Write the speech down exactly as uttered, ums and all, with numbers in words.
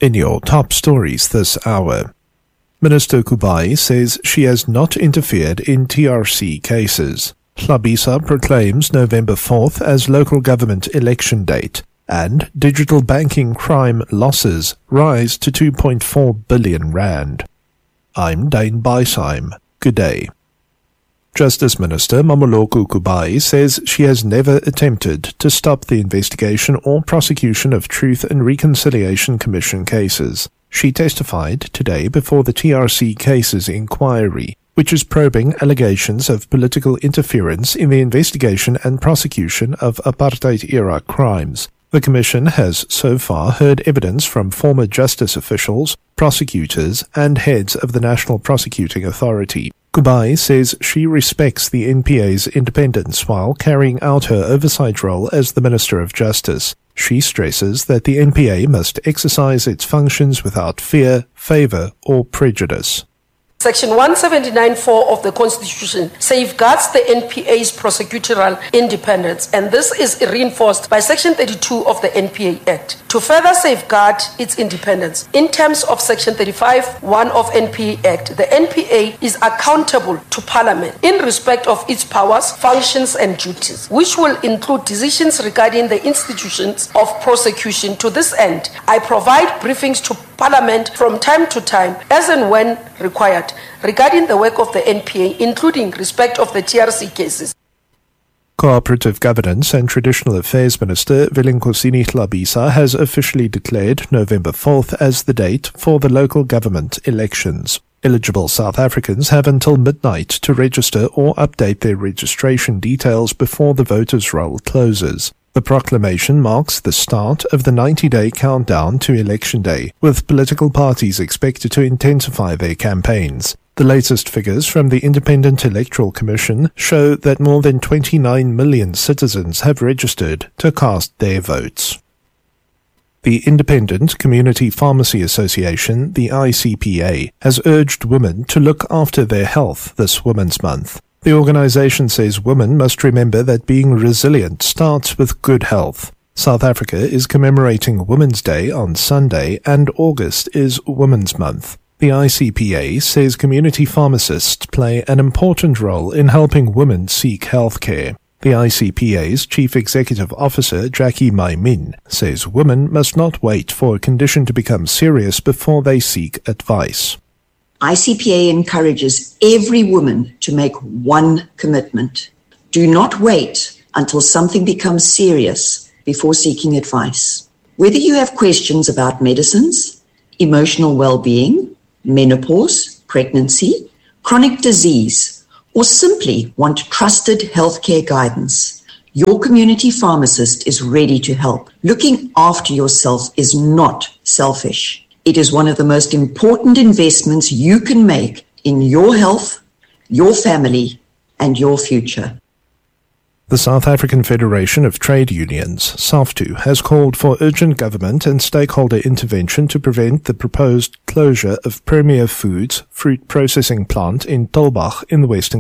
In your top stories this hour, Minister Kubai says she has not interfered in T R C cases. Hlabisa proclaims November fourth as local government election date, and digital banking crime losses rise to two point four billion rand. I'm Dane Beisheim. Good day. Justice Minister Mamoloko Kubai says she has never attempted to stop the investigation or prosecution of Truth and Reconciliation Commission cases. She testified today before the T R C Cases Inquiry, which is probing allegations of political interference in the investigation and prosecution of apartheid-era crimes. The Commission has so far heard evidence from former justice officials, prosecutors, and heads of the National Prosecuting Authority. Kubai says she respects the N P A's independence while carrying out her oversight role as the Minister of Justice. She stresses that the N P A must exercise its functions without fear, favour, or prejudice. Section one seventy-nine point four of the Constitution safeguards the N P A's prosecutorial independence, and this is reinforced by Section thirty-two of the N P A Act. To further safeguard its independence, in terms of Section thirty-five point one of N P A Act, the N P A is accountable to Parliament in respect of its powers, functions and duties, which will include decisions regarding the institutions of prosecution. To this end, I provide briefings to Parliament from time to time, as and when required, regarding the work of the N P A, including respect of the T R C cases. Cooperative Governance and Traditional Affairs Minister Vilinkosini Hlabisa has officially declared November fourth as the date for the local government elections. Eligible South Africans have until midnight to register or update their registration details before the voters' roll closes. The proclamation marks the start of the ninety-day countdown to Election Day, with political parties expected to intensify their campaigns. The latest figures from the Independent Electoral Commission show that more than twenty-nine million citizens have registered to cast their votes. The Independent Community Pharmacy Association, the I C P A, has urged women to look after their health this Women's Month. The organization says women must remember that being resilient starts with good health. South Africa is commemorating Women's Day on Sunday, and August is Women's Month. The I C P A says community pharmacists play an important role in helping women seek health care. The I C P A's Chief Executive Officer, Jackie Maimin, says women must not wait for a condition to become serious before they seek advice. I C P A encourages every woman to make one commitment. Do not wait until something becomes serious before seeking advice. Whether you have questions about medicines, emotional well-being, menopause, pregnancy, chronic disease, or simply want trusted healthcare guidance, your community pharmacist is ready to help. Looking after yourself is not selfish. It is one of the most important investments you can make in your health, your family, and your future. The South African Federation of Trade Unions, SAFTU, has called for urgent government and stakeholder intervention to prevent the proposed closure of Premier Foods fruit processing plant in Tulbagh in the Western